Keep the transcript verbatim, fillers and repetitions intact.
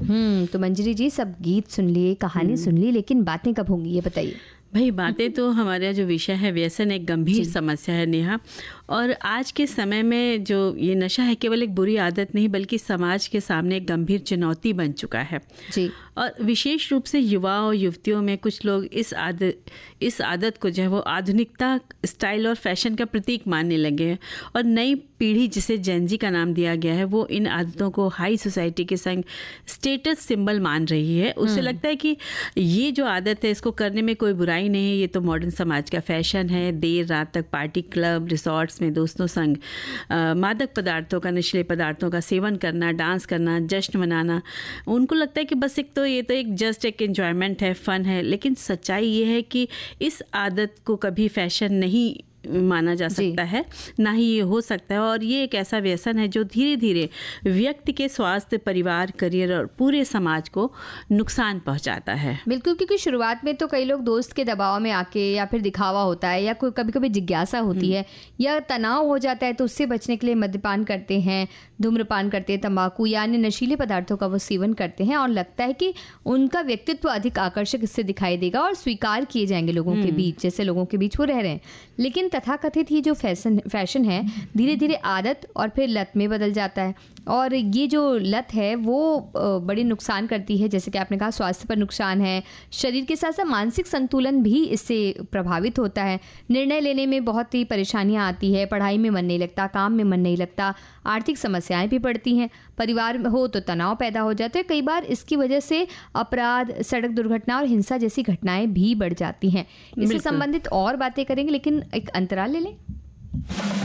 हम्म तो मंजरी जी, सब गीत सुन लिए, कहानी सुन ली, लेकिन बातें कब होंगी ये बताइए। भाई बातें तो हमारा जो विषय है व्यसन एक गंभीर समस्या है नेहा, और आज के समय में जो ये नशा है केवल एक बुरी आदत नहीं बल्कि समाज के सामने एक गंभीर चुनौती बन चुका है जी। और विशेष रूप से युवाओं और युवतियों में कुछ लोग इस आदत इस आदत को जो है वो आधुनिकता, स्टाइल और फैशन का प्रतीक मानने लगे हैं, और नई पीढ़ी जिसे जेनजी का नाम दिया गया है वो इन आदतों को हाई सोसाइटी के संग स्टेटस सिंबल मान रही है। उसे लगता है कि ये जो आदत है इसको करने में कोई बुराई नहीं है, ये तो मॉडर्न समाज का फैशन है। देर रात तक पार्टी, क्लब, रिसोर्ट्स में दोस्तों संग आ, मादक पदार्थों का, नशीले पदार्थों का सेवन करना, डांस करना, जश्न मनाना, उनको लगता है कि बस एक तो ये तो एक जस्ट एक एंजॉयमेंट है, फन है। लेकिन सच्चाई ये है कि इस आदत को कभी फैशन नहीं माना जा सकता है, ना ही ये हो सकता है, और ये एक ऐसा व्यसन है जो धीरे धीरे व्यक्ति के स्वास्थ्य, परिवार, करियर और पूरे समाज को नुकसान पहुंचाता है। बिल्कुल, क्योंकि शुरुआत में तो कई लोग दोस्त के दबाव में आके, या फिर दिखावा होता है, या कोई कभी कभी जिज्ञासा होती है, या तनाव हो जाता है तो उससे बचने के लिए मद्यपान करते हैं, धूम्रपान करते हैं, तंबाकू या अन्य नशीले पदार्थों का वो सेवन करते हैं, और लगता है कि उनका व्यक्तित्व अधिक आकर्षक इससे दिखाई देगा और स्वीकार किए जाएंगे लोगों के बीच, जैसे लोगों के बीच वो रह रहे हैं। लेकिन तथाकथित ही जो फैशन फैशन है धीरे धीरे आदत और फिर लत में बदल जाता है, और ये जो लत है वो बड़ी नुकसान करती है। जैसे कि आपने कहा, स्वास्थ्य पर नुकसान है, शरीर के साथ साथ मानसिक संतुलन भी इससे प्रभावित होता है। निर्णय लेने में बहुत ही परेशानियां आती है, पढ़ाई में मन नहीं लगता, काम में मन नहीं लगता, आर्थिक समस्याएं भी बढ़ती हैं, परिवार में हो तो तनाव पैदा हो जाते हैं। कई बार इसकी वजह से अपराध, सड़क दुर्घटना और हिंसा जैसी घटनाएं भी बढ़ जाती हैं। इससे संबंधित और बातें करेंगे, लेकिन एक अंतराल ले लें।